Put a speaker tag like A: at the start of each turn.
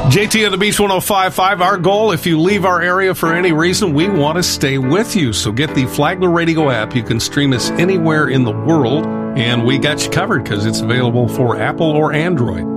A: JT on the Beach 105.5. Our goal, if you leave our area for any reason, we want to stay with you. So get the Flagler Radio app. You can stream us anywhere in the world, and we got you covered because it's available for Apple or Android.